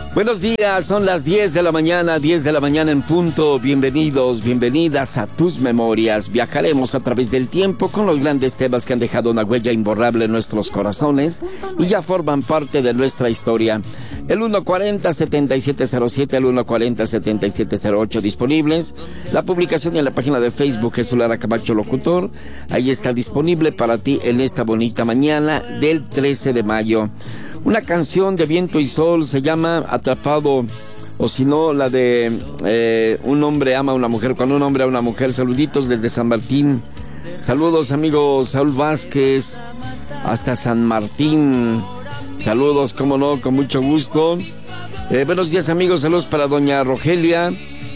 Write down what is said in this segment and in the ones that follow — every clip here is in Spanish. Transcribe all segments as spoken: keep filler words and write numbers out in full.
Buenos días, son las diez de la mañana, diez de la mañana en punto. Bienvenidos, bienvenidas a tus memorias. Viajaremos a través del tiempo con los grandes temas que han dejado una huella imborrable en nuestros corazones y ya forman parte de nuestra historia. El uno cuarenta, setenta y siete cero siete, el uno cuarenta, setenta y siete cero ocho disponibles. La publicación en la página de Facebook Jesús Lara Camacho Locutor. Ahí está disponible para ti en esta bonita mañana del trece de mayo. Una canción de viento y sol se llama Atrapado, o si no, la de eh, un hombre ama a una mujer, cuando un hombre ama a una mujer. Saluditos desde San Martín. Saludos, amigos Saúl Vázquez, hasta San Martín. Saludos, cómo no, con mucho gusto. Eh, buenos días, amigos. Saludos para doña Rogelia.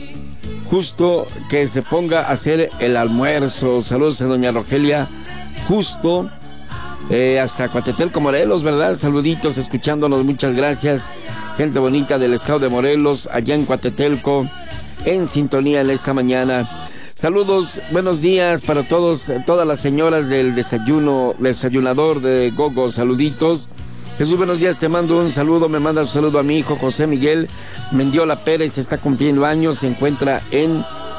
Justo que se ponga a hacer el almuerzo. Saludos a doña Rogelia. Justo. Eh, hasta Coatetelco, Morelos, ¿verdad? Saluditos, escuchándonos, muchas gracias. Gente bonita del estado de Morelos, allá en Coatetelco, en sintonía en esta mañana. Saludos, buenos días para todos, todas las señoras del desayuno, desayunador de Gogo, saluditos. Jesús, buenos días, te mando un saludo, me manda un saludo a mi hijo José Miguel Mendiola Pérez, está cumpliendo años, se encuentra en,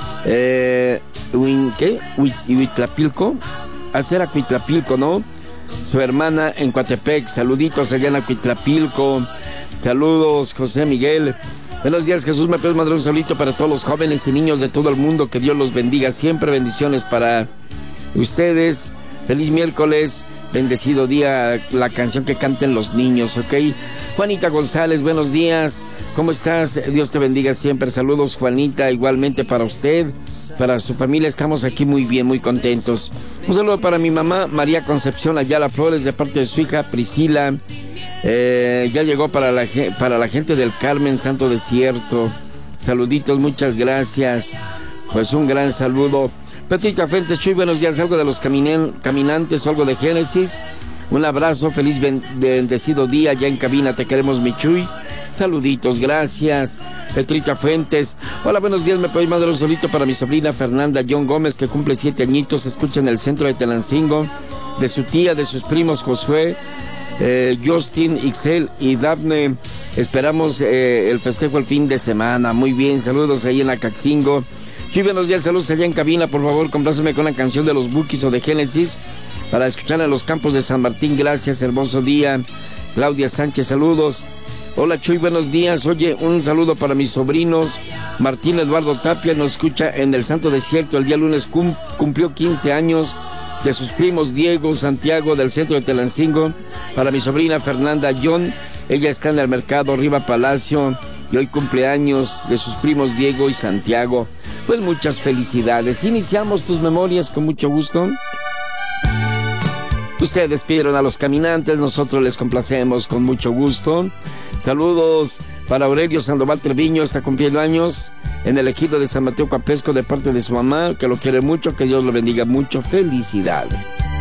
eh, ¿qué? Huitlapilco, hacer a Huitlapilco, ¿no? Su hermana en Coatepec, saluditos allá en Acuitlapilco, saludos José Miguel. Buenos días, Jesús, me puedes mandar un saludito para todos los jóvenes y niños de todo el mundo, que Dios los bendiga siempre, bendiciones para ustedes, feliz miércoles, bendecido día, la canción que canten los niños, ¿ok? Juanita González, buenos días, ¿cómo estás? Dios te bendiga siempre, saludos Juanita, igualmente para usted, para su familia, estamos aquí muy bien, muy contentos. Un saludo para mi mamá, María Concepción Ayala Flores, de parte de su hija Priscila, eh, ya llegó para la, para la gente del Carmen Santo Desierto, saluditos, muchas gracias, pues un gran saludo. Petrita Fuentes, Chuy, buenos días, algo de los caminen, caminantes o algo de Génesis, un abrazo, feliz bendecido día, ya en cabina, te queremos mi Chuy. Saluditos, gracias. Petrita Fuentes. Hola, buenos días. Me podéis mandar un solito para mi sobrina Fernanda John Gómez, que cumple siete añitos. Escucha en el centro de Telancingo. De su tía, de sus primos Josué, eh, Justin, Ixel y Dafne. Esperamos eh, el festejo el fin de semana. Muy bien, saludos ahí en Acaxingo. Y buenos días, saludos allá en cabina. Por favor, compláceme con la canción de los Bukis o de Génesis para escuchar en los campos de San Martín. Gracias, hermoso día. Claudia Sánchez, saludos. Hola Chuy, buenos días. Oye, un saludo para mis sobrinos. Martín Eduardo Tapia nos escucha en el Santo Desierto. El día lunes cum, cumplió quince años. De sus primos Diego, Santiago del centro de Telancingo. Para mi sobrina Fernanda John. Ella está en el mercado Riva Palacio. Y hoy cumpleaños de sus primos Diego y Santiago. Pues muchas felicidades. Iniciamos tus memorias con mucho gusto. Ustedes pidieron a los caminantes, nosotros les complacemos con mucho gusto. Saludos para Aurelio Sandoval Treviño, está cumpliendo años en el ejido de San Mateo Capesco de parte de su mamá, que lo quiere mucho, que Dios lo bendiga mucho. Felicidades.